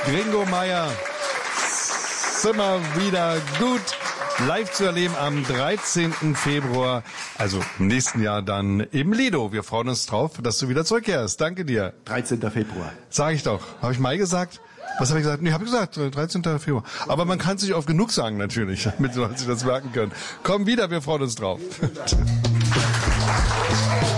Gringo Meier. Ist immer wieder gut live zu erleben am 13. Februar, also im nächsten Jahr dann im Lido. Wir freuen uns drauf, dass du wieder zurückkehrst. Danke dir. 13. Februar. Sag ich doch. Habe ich Mai gesagt? Was habe ich gesagt? Nee, habe ich gesagt, 13. Februar. Aber man kann sich oft genug sagen natürlich, damit wir sich das merken können. Komm wieder, wir freuen uns drauf.